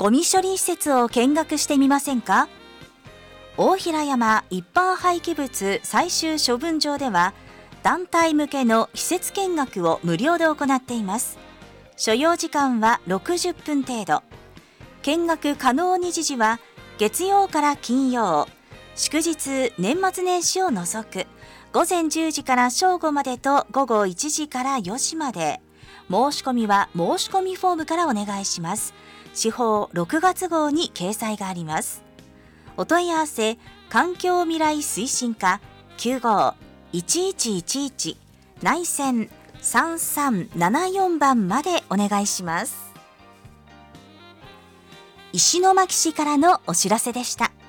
ゴミ処理施設を見学してみませんか？大平山一般廃棄物最終処分場では、団体向けの施設見学を無料で行っています。所要時間は60分程度。見学可能日時は月曜から金曜、祝日年末年始を除く午前10時から正午までと午後1時から4時まで。申し込みは申し込みフォームからお願いします。司法6月号に掲載があります。お問い合わせ、環境未来推進課 95-1111 内線3374番までお願いします。石巻市からのお知らせでした。